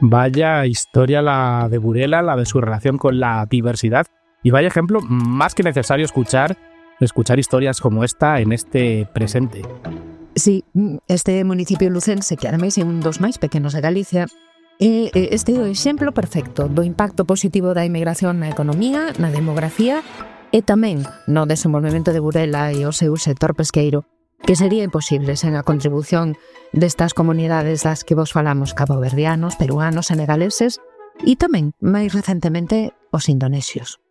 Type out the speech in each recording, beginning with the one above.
Vaya historia la de Burela, la de su relación con la diversidad. Y vaya ejemplo, más que necesario escuchar historias como esta en este presente. Sí, este municipio lucense, que ademais é un dos máis pequenos de Galicia, é este o exemplo perfecto do impacto positivo da inmigración na economía, na demografía e tamén no desenvolvemento de Burela e o seu sector pesqueiro, que sería imposible sen a contribución destas comunidades das que vos falamos, caboverdianos, peruanos, senegaleses e tamén, máis recentemente, os indonesios.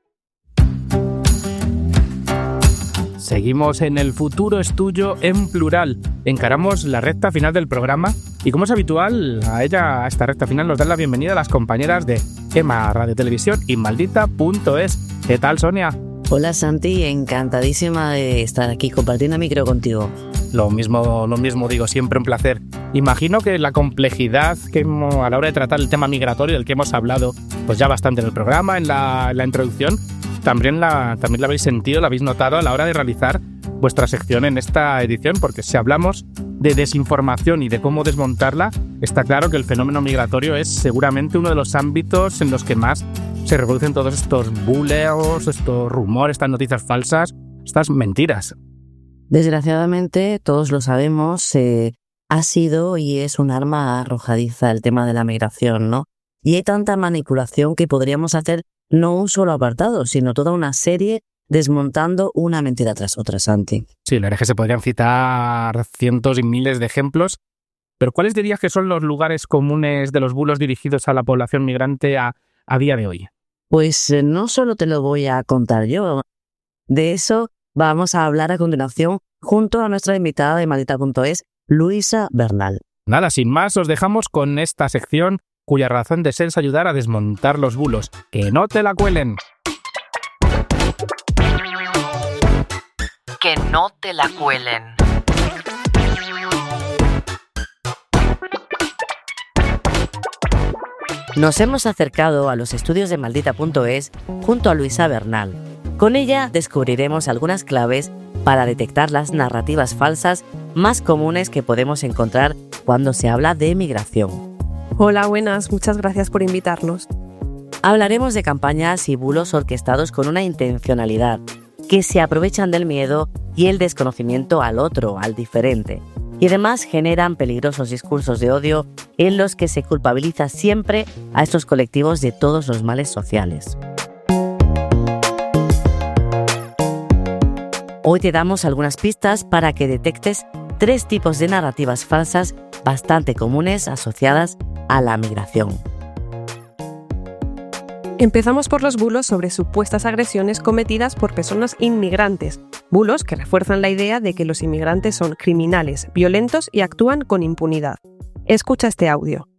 Seguimos en el futuro es tuyo en plural. Encaramos la recta final del programa y, como es habitual, a esta recta final nos dan la bienvenida las compañeras de EMA Radio Televisión y Maldita.es. ¿Qué tal, Sonia? Hola, Santi, encantadísima de estar aquí compartiendo micro contigo. Lo mismo digo, siempre un placer. Imagino que la complejidad a la hora de tratar el tema migratorio del que hemos hablado pues ya bastante en el programa, en la introducción, también la habéis sentido, la habéis notado a la hora de realizar vuestra sección en esta edición, porque si hablamos de desinformación y de cómo desmontarla, está claro que el fenómeno migratorio es seguramente uno de los ámbitos en los que más se reproducen todos estos buleos, estos rumores, estas noticias falsas, estas mentiras. Desgraciadamente, todos lo sabemos, ha sido y es un arma arrojadiza el tema de la migración, ¿no? Y hay tanta manipulación que podríamos hacer no un solo apartado, sino toda una serie desmontando una mentira tras otra, Santi. Sí, la verdad es que se podrían citar cientos y miles de ejemplos, pero ¿cuáles dirías que son los lugares comunes de los bulos dirigidos a la población migrante a día de hoy? Pues no solo te lo voy a contar yo. De eso vamos a hablar a continuación junto a nuestra invitada de Maldita.es, Luisa Bernal. Nada, sin más, os dejamos con esta sección cuya razón de ser es ayudar a desmontar los bulos. ¡Que no te la cuelen! Que no te la cuelen. Nos hemos acercado a los estudios de Maldita.es junto a Luisa Bernal. Con ella descubriremos algunas claves para detectar las narrativas falsas más comunes que podemos encontrar cuando se habla de migración. Hola, buenas, muchas gracias por invitarnos. Hablaremos de campañas y bulos orquestados con una intencionalidad, que se aprovechan del miedo y el desconocimiento al otro, al diferente. Y además generan peligrosos discursos de odio en los que se culpabiliza siempre a estos colectivos de todos los males sociales. Hoy te damos algunas pistas para que detectes 3 tipos de narrativas falsas bastante comunes asociadas a la migración. Empezamos por los bulos sobre supuestas agresiones cometidas por personas inmigrantes. Bulos que refuerzan la idea de que los inmigrantes son criminales, violentos y actúan con impunidad. Escucha este audio.